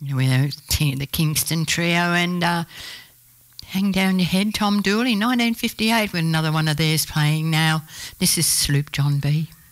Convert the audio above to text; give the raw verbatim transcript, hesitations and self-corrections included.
We're the Kingston Trio and uh, Hang Down Your Head, Tom Dooley, nineteen fifty-eight, with another one of theirs playing now. This is Sloop John B.